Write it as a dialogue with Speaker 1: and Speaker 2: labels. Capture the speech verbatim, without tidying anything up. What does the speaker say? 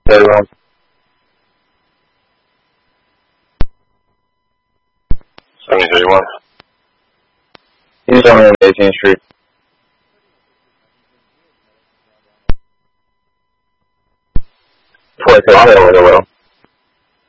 Speaker 1: thirty-one.
Speaker 2: seventy thirty-one.
Speaker 1: He's on eighteenth Street. Four kilometer window.